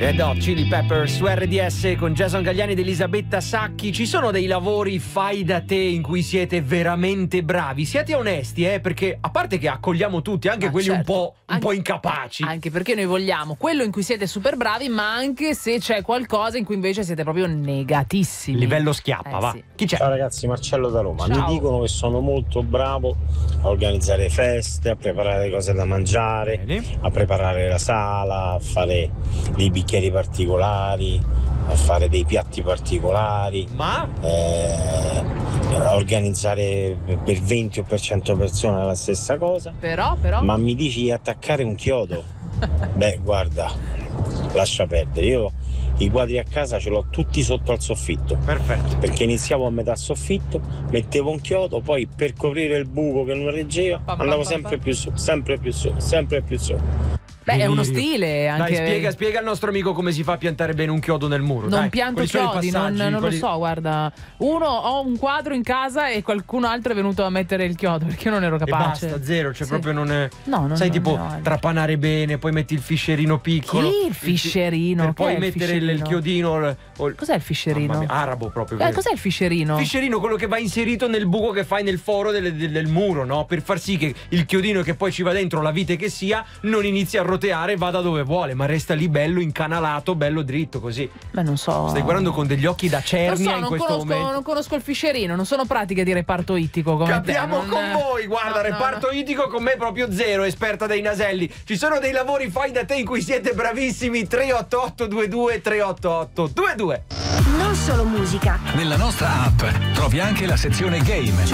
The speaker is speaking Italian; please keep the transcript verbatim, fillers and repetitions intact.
Red Hot Chili Peppers su R D S con Jason Galliani ed Elisabetta Sacchi. Ci sono dei lavori fai da te in cui siete veramente bravi? Siete onesti, eh? Perché a parte che accogliamo tutti, anche Ma quelli certo. un po', un Anche- po' incapaci. Anche perché noi vogliamo quello in cui siete super bravi, ma anche se c'è qualcosa in cui invece siete proprio negatissimi. Livello schiappa, Eh, va. sì. Chi c'è? Ciao ragazzi, Marcello da Roma. Ciao. Mi dicono che sono molto bravo a organizzare feste, a preparare cose da mangiare, Bene. a preparare la sala, a fare dei bicchieri particolari, a fare dei piatti particolari, Ma? eh, a organizzare per venti o per cento persone la stessa cosa. Però, però. Ma mi dici di attaccare un chiodo? Beh, guarda, lascia perdere. Io i quadri a casa ce l'ho tutti sotto al soffitto. Perfetto. Perché iniziavo a metà soffitto, mettevo un chiodo, poi per coprire il buco che non reggeva Pa, pa, andavo pa, sempre pa. più su, sempre più su, sempre più su. Beh, è uno Delirio. stile anche. Dai, spiega, spiega al nostro amico come si fa a piantare bene un chiodo nel muro. Non dai. pianto Quali sono i chiodi, non, passaggi? non lo Quali- so, guarda. Uno, ho un quadro in casa e qualcun altro è venuto a mettere il chiodo perché io non ero E capace. basta, zero, cioè Sì. proprio non è. No, non- sai, non tipo ne ho altri. trapanare bene, poi metti il fiscerino piccolo. Chi? Il fiscerino? Per Che poi è il mettere il- il fiscerino? chiodino. il- o il- Cos'è il fiscerino? Mamma mia, arabo proprio. Eh, vero. cos'è il fiscerino? Fiscerino, quello che va inserito nel buco che fai nel foro del, del- del muro, no? Per far sì che il chiodino che poi ci va dentro, la vite che sia, non inizi a roteare e vada dove vuole, ma resta lì bello incanalato, bello dritto così. Beh, non so. Stai guardando con degli occhi da Lo cernia so, in non questo conosco, momento. non conosco il fiscerino, non sono pratiche di reparto ittico come Capiamo te, con non- voi, guarda, No, no, reparto ittico con me proprio zero, esperta dei naselli. Ci sono dei lavori fai da te in cui siete bravissimi. Tre otto otto due due tre otto otto due due. Non solo musica. Nella nostra app trovi anche la sezione game.